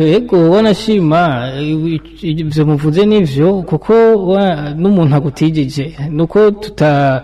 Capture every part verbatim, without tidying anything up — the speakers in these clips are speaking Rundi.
Ego wanashima ivyo muvuze nivyo kuko n'umuntu agutijije nuko tuta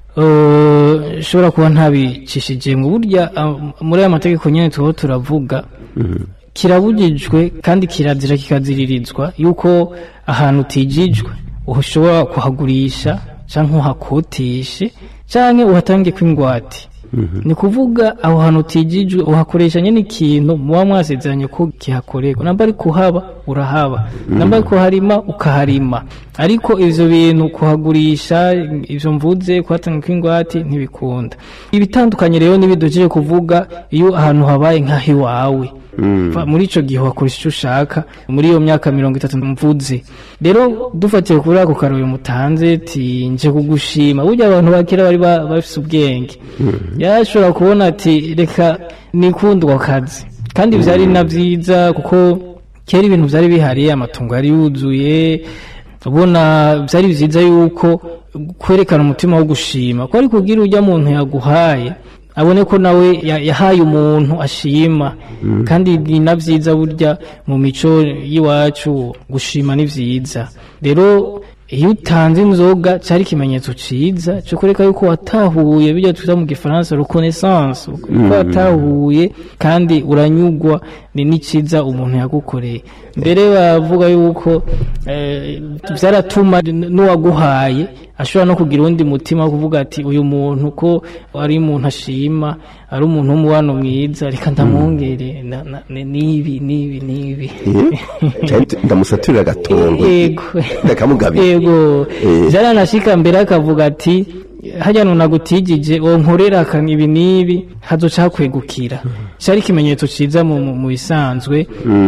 uh, shobora kuba ntabicishije mu burya uh, muri aya mategeko nyene tuho turavuga mm-hmm. kirabujijwe kandi kirazira kikaziririzwa yuko ahantu utijijwe ushobora kuhagurisha canke uhakotishe canke uhatange kw'ingwate. Mm-hmm. Ni kuvuga aho hantu utijijwe uhakoresha nyene ikintu muba mwasezeranye ko kihakorerwa, namba ari kuhaba urahaba, mm-hmm. namba ari kuharima ukaharima, ariko ivyo bintu kuhagurisha ivyo mvuze kuhatanga kw'ingwate ntibikunda. Ibitandukanye rero nibidojeje kuvuga iyo ahantu habaye nkaho iwawe Mm. muri ico gihe wakoresha ico ushaka muri iyo myaka mirongo itatu mvuze. Rero dufatiye kuri ako karori mutanze ati nje kugushima, burya abantu bakira bari bafise ubwenge mm. yashobora kubona ati reka nikundwa kazi kandi mm. vyari na vyiza kuko kera ibintu vyari bihari, amatungo yari yuzuye, ubona vyari vyiza yuko kwerekana umutima wo gushima ko ari kugira urya muntu yaguhaye abone ko nawe yahaye umuntu ashima mm. kandi ni navyiza burya mu mico yiwacu gushima ni vyiza. Rero iyo utanze inzoga cari kimenyetso ciza cyo kureka yuko watahuye bijya tuza mu gifaransa reconnaissance uko mm. watahuye kandi uranyugwa ni niciza umuntu yagukoreye. Mbere bavuga yuko eh, vyaratuma n'uwaguhaye ashobora no kugira undi mutima wo kuvuga ati uyu muntu ko ari umuntu ashima, ari umuntu w'umubano mwiza, reka ndamwongere nibi nibi nibi ndamusaturira gatongo yego ndakamugabira yego jana nashika mbere akavuga ati hajya nunagutijije wo nkorera kan ibi nibi hazoca kwegukira. Cyari kimenyetso ciza mu mu bisanzwe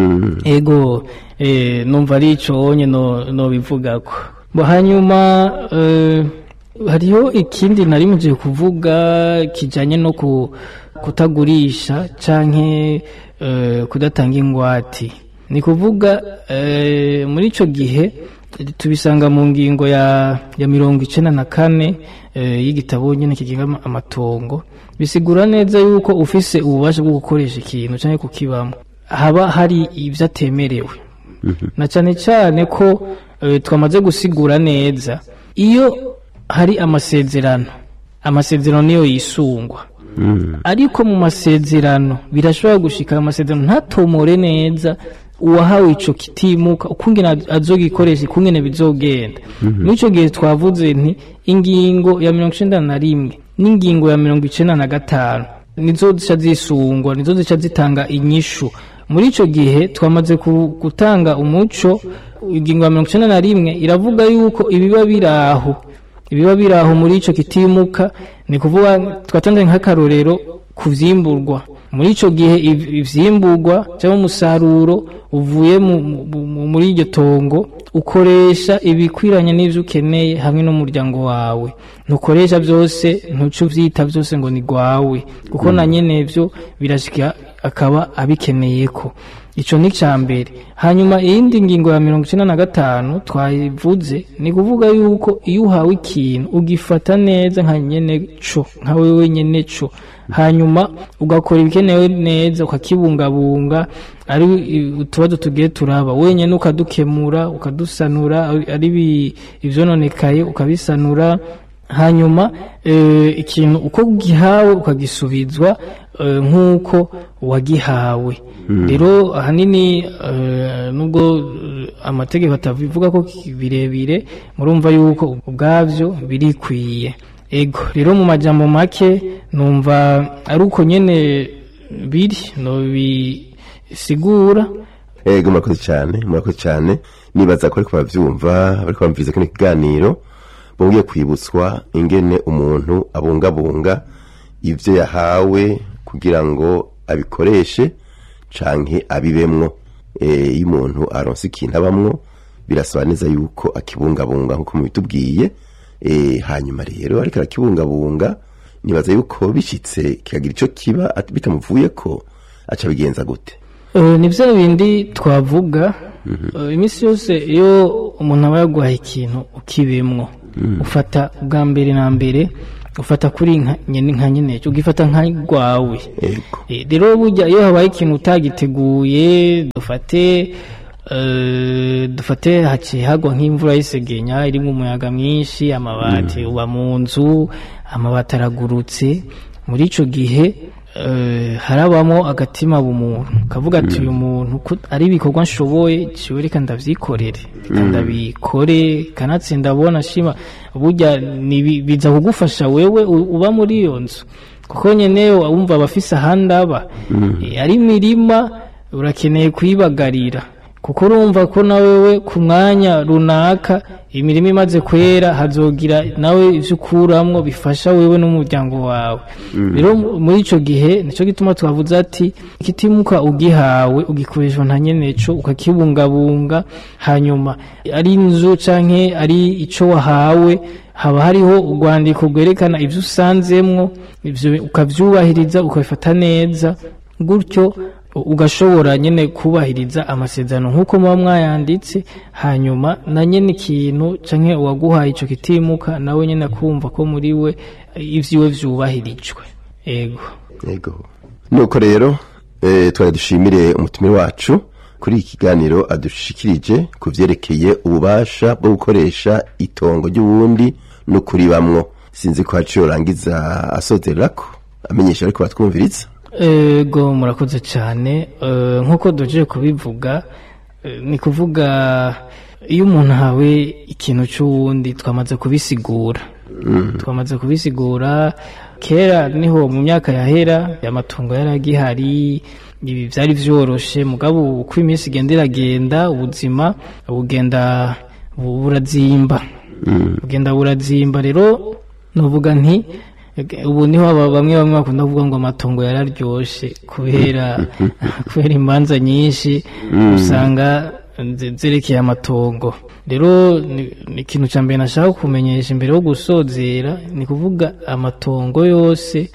ego eh numva ari ico onye no no bivugako. Bo hanyuma uh, hariho ikindi nari muje kuvuga kijanye no ku, kutagurisha canke uh, kudatanga ingwati. Ni kuvuga uh, muri ico gihe tubisanga mu ngingo ya ya mirongo icenda na kane uh, y'igitabo nyene kigenga amatongo, bisigura neza yuko ufise ububasha bwo gukoresha ikintu canke kukibamo haba hari ivyo atemerewe. Mm-hmm. Na cane cane ko e, twamaze gusigura neza iyo hari amasezerano amasezerano niyo yisungwa. Mm. Ariko mu masezerano birashobora gushika amasezerano ntatomore neza uwahawe ico kitimuka ukungena azogikoresha ukungene bizogenda. Mm-hmm. Nico gihe twavuze nti ingingo ya mirongo icenda na rimwe n'ingingo ya mirongo icenda na gatanu nizo zica zisungwa, nizo zica zitanga inyishu. Muri ico gihe twamaze gutanga umuco. Ingingo ya mirongo icenda na rimwe iravuga yuko ibiba biraho ibiba biraho muri ico kitimuka, ni kuvuga twatanze nk'akarorero kuvyimburwa. Muri ico gihe ivyimburwa cyangwa umusaruro uvuye muri iryo tongo ukoresha ibikwiranye n'ivyo ukeneye hamwe n'umuryango wawe, ntukoresha byose, ntuco vyita byose ngo ni gwawe kuko mm. na nyene vyo birashika akaba abikeneyeko. Ico ni cambere. Hanyuma iyindi ngingo ya mirongo icenda na gatanu twayivuze ni kuvuga yuko iyo uhawe ikintu ugifata neza nka nyene co nka wewe nyene co, hanyuma ugakora ibikenewe neza ukakibungabunga, ari utubazo tugiye turaba wenyene ukadukemura ukadusanura, ari ivyononekaye ukabisanura, hanyuma e, ikintu uko gihawe ukagisubizwa e, nk'uko wagihawe. Rero mm. ahanini e, nubwo uh, amategeko atavuga ko birebire murumva yuko ubwavyo birikwiye. Ego rero mu majambo make numva ari uko nyene biri no bisigura. Ego murakoze cyane murakoze cyane nibaza ko ariko bavyumva ariko bamvize ko ikiganiro bongiye kwibutswa ingene umuntu abungabunga ivyo yahawe kugira ngo abikoreshe canke abibemwo. Eh iyo umuntu aronse ikintu abamwo birasaba neza yuko akibungabunga nkuko mubitubwiye. Eh hanyuma rero ariko akibungabunga nibaza yuko bishitse kikagira ico kiba bitamuvuye ko aca bigenza gute. Uh, nivyo bindi twavuga. Mm-hmm. Uh, imisi yose iyo umuntu aba yaguhaye ikintu ukibemwo mm. ufata ubwa mbere na mbere ufata kuri nka nyene nka nyene ugifata nka gwawe Ego. Eh, rero burya iyo habaye ikintu utagiteguye dufate Uh, dufate haciye hagwa nk'imvura y'isegenya irimo umuyaga mwinshi amabati mm. uba mu nzu amabati aragurutse muri ico gihe uh, harabamo agatima bumuntu kavuga ati uyu muntu ari ibikorwa nshoboye ciwe reka ndavyikorere reka ndabikore kanatsinda abona shima burya biza kugufasha wewe uba muri iyo nzu kuko nyene wumva abafise ahandi aba mm. e, ari mirima urakeneye kuyibagarira kuko urumva ko nawewe ku mwanya runaka imirimo imaze kwera hazogira nawe ivyo ukuramwo bifasha wewe n'umuryango wawe rero mm. muri ico gihe nico gituma twavuze ati ikitimuka ugihawe ugikoresha nta nyeneco ukakibungabunga hanyuma ari inzu canke ari ico wahawe haba hariho urwandiko rwerekana ivyo usanzemwo ivyo ukavyubahiriza ukabifata neza gutyo ugashobora nyene kubahiriza amasezerano nkuko muba mwayanditse hanyuma na nyene ikintu canke uwaguhaye ico kitimuka nawe nyene akumva ko muri we ivyiwe vyubahirijwe ego ego nuko rero eh twari dushimire umutumire wacu kuri iki kiganiro adushikirije kuvyerekeye ububasha bwo gukoresha itongo ry'uwundi no kuribamwo sinzi ko haciye urangiza asozerako amenyesha ariko batwumviriza. Ego murakoze cyane nkuko doje kubivuga ni kuvuga iyo umuntu hawe ikintu cy'uwundi twamaze kubisigura mm. twamaze kubisigura kera niho mu myaka yahera y'amatungo yaragihari ibi byari vyoroshe mugabo uko iminsi igenda iragenda ubuzima bugenda burazimba mm. bugenda burazimba rero novuga nti ubu niho bamwe bamwe bakunda kuvuga ngo amatongo yararyoshe kubera kubera imanza nyinshi usanga zerekeye amatongo rero ni ikintu cya mbere nashaka kumenyesha imbere yo gusozera ni kuvuga amatongo yose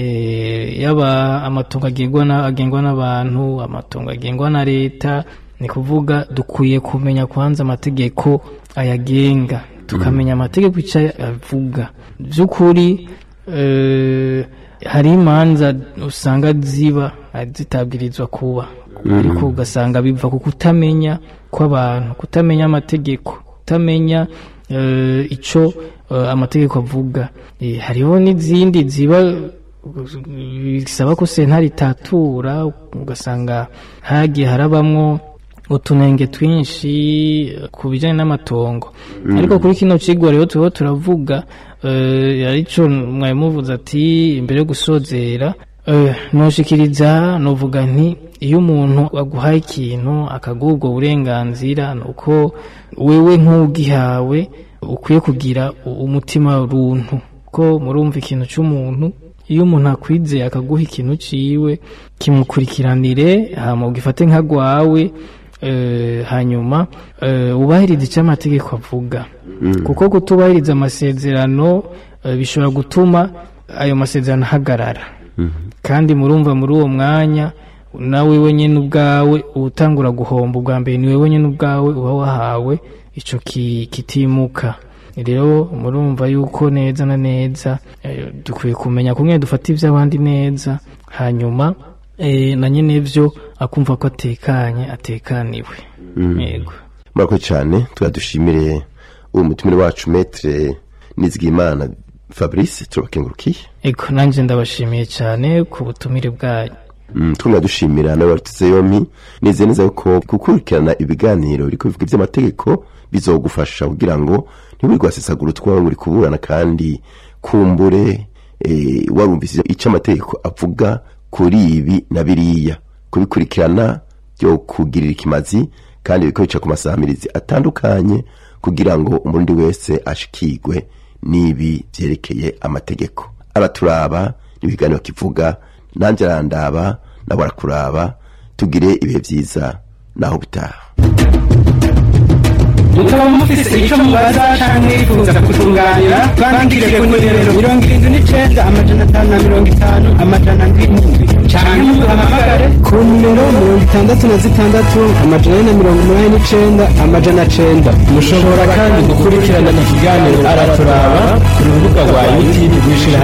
yaba amatongo agengwa agengwa n'abantu amatongo agengwa na leta ni kuvuga dukwiye kumenya kwanza amategeko ayagenga tukamenya amategeko icyo avuga by'ukuri Uh, hari imanza usanga ziba zitabwirizwa kuba mm-hmm. ariko ugasanga biva ku kutamenya kw'abantu kutamenya amategeko kutamenya uh, ico uh, amategeko avuga e, hariho n'izindi ziba bisaba ko sentare itatura ugasanga hagiye harabamwo utunenge twinshi ku bijanye n'amatongo mm. ariko kuri kino cigwa rero tuho turavuga eh uh, arico mwayimuvuza ati imbere yo gusozera eh uh, noshikiriza novuga nti iyo umuntu aguhaye ikintu akagubwo uburenganzira nuko wewe nk'ugihawe ukwiye kugira umutima runtu ko murumva ikintu cy'umuntu iyo umuntu akwizeye akaguha ikintu ciwe kimukurikiranire hama ugifate nka gwawe Uh, hanyuma uh, ubahiriza icyo amategeko avuga mm. kuko kutubahiriza amasezerano uh, bishobora gutuma ayo masezerano ahagarara mm. kandi murumva muri uwo mwanya nawe wenyine ubwawe utangura guhomba ubwa mbere ni wewe wenyine ubwawe uba wahawe ico kitimuka rero murumva yuko neza na neza uh, dukwiye kumenya kumwe dufata ivy'abandi neza hanyuma eh na nyene byo akumva ko atekanye atekaniwe yego mm. Mako cyane turadushimire uwo mutumire wacu Maître Nizigimana Fabrice turakengurukiye ego nanje ndabashimiye cyane ku butumire bwanyu mm, tunadushimira n'abarutse yomi nize neza ko gukurikirana ibiganiro biri kuvuga iby'amategeko bizogufasha kugira ngo ntibigwasesagura utwawe muri kuburana kandi kumbure eh warumvise icyo amategeko avuga kuri ibi na biriya kubikurikirana byo kugirira ikimazi kandi bikoca ku masamirizi atandukanye kugira ngo umurundi wese ashikigwe nibi byerekeye amategeko abaturaba nibiganiro kivuga nanje arandaba nabarakuraba tugire ibihe byiza naho bitaha mukaba mufise icyo mubaza canke yifuza kutunganira twandikire ku nimero mirongo irindwi n'icenda amajana atanu na mirongo itanu amajana ndwi n'indwi canke muduhamagare ku nimero mirongo itandatu na zitandatu amajana ane na mirongo umunani n'icenda amajana cenda. mushobora kandi gukurikirana ikiganiro araturaba ku rubuga rwa YouTube rw'ishirahamwe